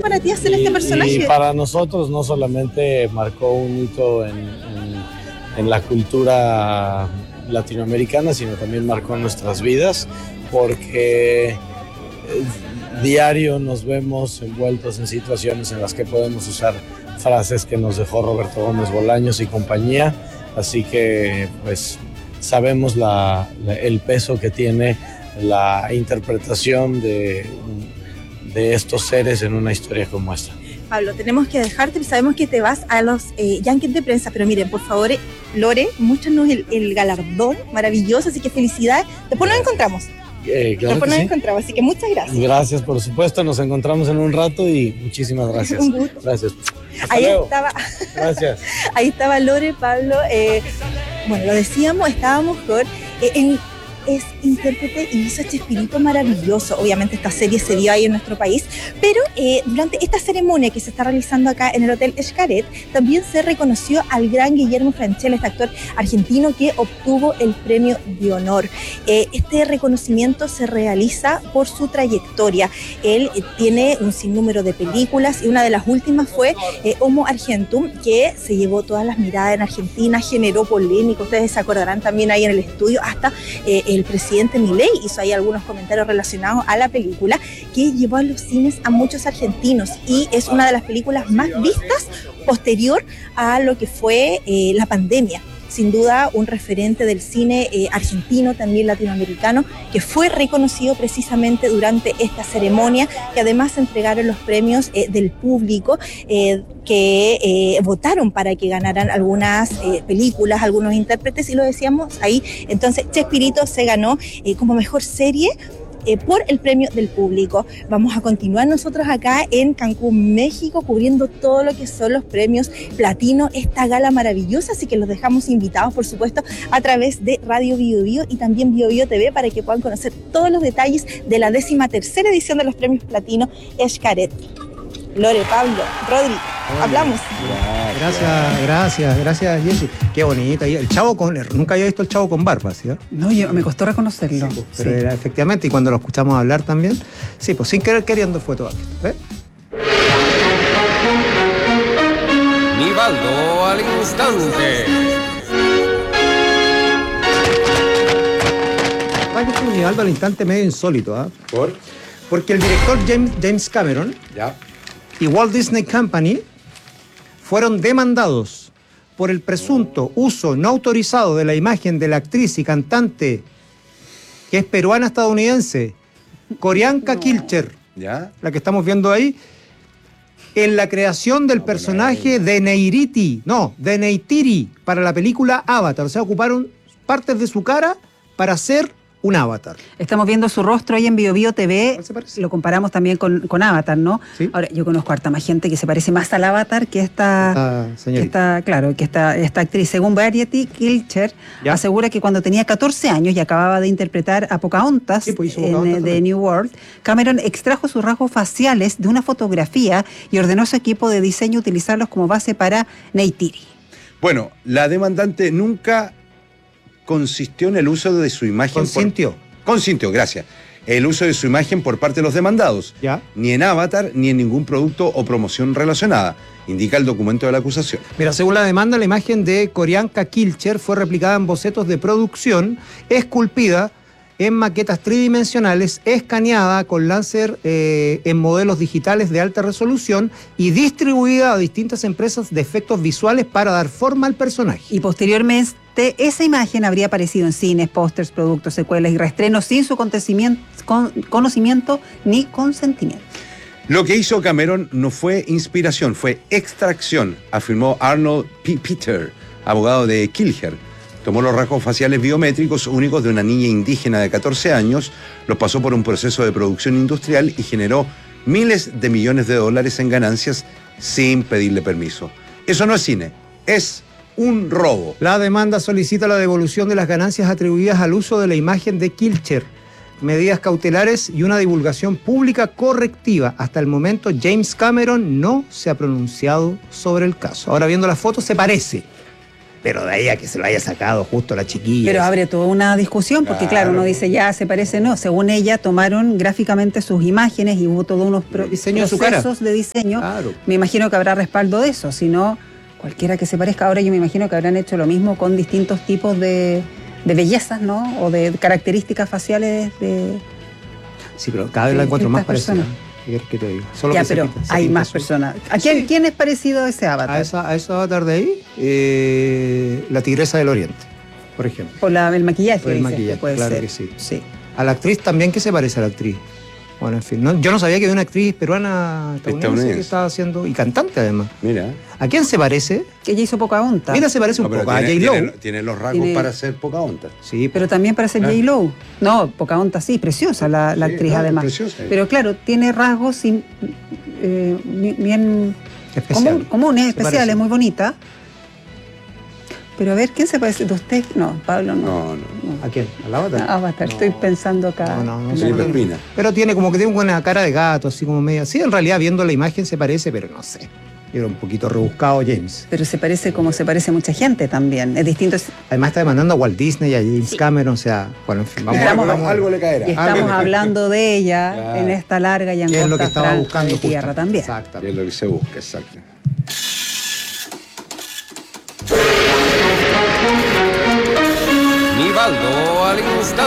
para ti hacer este personaje? Y para nosotros no solamente marcó un hito en la cultura latinoamericana, sino también marcó nuestras vidas, porque diario nos vemos envueltos en situaciones en las que podemos usar frases que nos dejó Roberto Gómez Bolaños y compañía, así que pues sabemos el peso que tiene la interpretación de estos seres en una historia como esta. Pablo, tenemos que dejarte, sabemos que te vas a los Yankees de prensa, pero miren, por favor, Lore, muéstranos el galardón maravilloso, así que felicidades. Después nos encontramos. Claro Después nos sí. encontramos, así que muchas gracias. Gracias, por supuesto, nos encontramos en un rato y muchísimas gracias. Un gusto. Gracias. Hasta Ahí luego. estaba. Gracias. Ahí estaba Lore, Pablo. Bueno, lo decíamos, estábamos con... es intérprete y hizo Chespirito maravilloso. Obviamente esta serie se dio ahí en nuestro país, pero durante esta ceremonia que se está realizando acá en el Hotel Xcaret, también se reconoció al gran Guillermo Francella, este actor argentino que obtuvo el premio de honor. Este reconocimiento se realiza por su trayectoria. Él tiene un sinnúmero de películas y una de las últimas fue Homo Argentum, que se llevó todas las miradas en Argentina, generó polémica, ustedes se acordarán también ahí en el estudio, hasta el presidente Milei hizo ahí algunos comentarios relacionados a la película, que llevó a los cines a muchos argentinos y es una de las películas más vistas posterior a lo que fue la pandemia. Sin duda un referente del cine argentino, también latinoamericano, que fue reconocido precisamente durante esta ceremonia, que además se entregaron los premios del público que votaron para que ganaran algunas películas, algunos intérpretes, y lo decíamos ahí. Entonces Chespirito se ganó como mejor serie por el premio del público. Vamos a continuar nosotros acá en Cancún, México, cubriendo todo lo que son los premios platino, esta gala maravillosa, así que los dejamos invitados, por supuesto, a través de Radio Bio Bio y también Bio Bio TV para que puedan conocer todos los detalles de la 13ª edición de los premios platino Xcaret. Lore, Pablo, Rodri, hablamos. Gracias, Jessy. Qué bonita. El Chavo nunca había visto el Chavo con barba, ¿sí? No, me costó reconocerlo. Sí, pero era, efectivamente, y cuando lo escuchamos hablar también, sí, pues sin querer queriendo fue todo esto. ¿Ves? Nivaldo al instante. Un Nivaldo al instante medio insólito, ¿ah? Porque el director James Cameron y Walt Disney Company fueron demandados por el presunto uso no autorizado de la imagen de la actriz y cantante que es peruana-estadounidense, Qorianka Kilcher, la que estamos viendo ahí, en la creación del personaje de Neytiri para la película Avatar. O sea, ocuparon partes de su cara para hacer un avatar. Estamos viendo su rostro ahí en Bio Bio TV. Lo comparamos también con Avatar, ¿no? ¿Sí? Ahora, yo conozco a harta más gente que se parece más al Avatar que esta actriz. Según Variety, Kilcher asegura que cuando tenía 14 años y acababa de interpretar a Pocahontas en The New World, Cameron extrajo sus rasgos faciales de una fotografía y ordenó a su equipo de diseño utilizarlos como base para Neytiri. Bueno, la demandante nunca consistió en el uso de su imagen. Consintió, gracias. El uso de su imagen por parte de los demandados. Ni en Avatar, ni en ningún producto o promoción relacionada, indica el documento de la acusación. Mira, según la demanda, la imagen de Qorianka Kilcher fue replicada en bocetos de producción, esculpida en maquetas tridimensionales, escaneada con láser en modelos digitales de alta resolución y distribuida a distintas empresas de efectos visuales para dar forma al personaje. Y posteriormente, esa imagen habría aparecido en cines, pósters, productos, secuelas y reestrenos sin su conocimiento ni consentimiento. Lo que hizo Cameron no fue inspiración, fue extracción, afirmó Arnold P. Peter, abogado de Kilcher. Tomó los rasgos faciales biométricos únicos de una niña indígena de 14 años, los pasó por un proceso de producción industrial y generó miles de millones de dólares en ganancias sin pedirle permiso. Eso no es cine, es un robo. La demanda solicita la devolución de las ganancias atribuidas al uso de la imagen de Kilcher, medidas cautelares y una divulgación pública correctiva. Hasta el momento, James Cameron no se ha pronunciado sobre el caso. Ahora, viendo las fotos, se parece. Pero de ahí a que se lo haya sacado justo la chiquilla. Pero abre toda una discusión, porque claro, uno dice ya se parece, no. Según ella, tomaron gráficamente sus imágenes y hubo todos unos procesos de diseño. Claro. Me imagino que habrá respaldo de eso, si no, cualquiera que se parezca. Ahora yo me imagino que habrán hecho lo mismo con distintos tipos de bellezas, ¿no? O de características faciales de... Sí, pero cada vez la encuentro más parecida. ¿Qué te digo? Solo ya, pero hay más personas. ¿A quién es parecido a ese avatar? A ese avatar de ahí, la tigresa del oriente, por ejemplo. Por el maquillaje. Por el maquillaje, puede claro ser. que sí. Sí. A la actriz también, ¿qué se parece a la actriz? Bueno, en fin, yo no sabía que había una actriz peruana estadounidense que estaba haciendo, y cantante además. Mira. ¿A quién se parece? Que ella hizo Pocahontas. Mira, se parece un poco a J-Lo. Tiene los rasgos para ser Pocahontas. Sí, pero también para ser J-Lo. No, Pocahontas sí, preciosa la actriz además. Preciosa. Pero claro, tiene rasgos bien comunes, especiales, muy bonita. Pero a ver, ¿quién se parece? ¿De usted? No, Pablo no. ¿A quién? ¿Al Avatar? Avatar, estoy pensando acá. No. Pepina. Pero tiene como que tiene una cara de gato, así como media. Sí, en realidad viendo la imagen se parece, pero no sé. Era un poquito rebuscado James. Pero se parece como se parece mucha gente también. Es distinto. Además está demandando a Walt Disney y a James Cameron, o sea, bueno, en fin, algo le caerá. Y estamos hablando de ella en esta larga y angosta es lo que estaba buscando de tierra también. Exactamente. Es lo que se busca, exacto. Nivaldo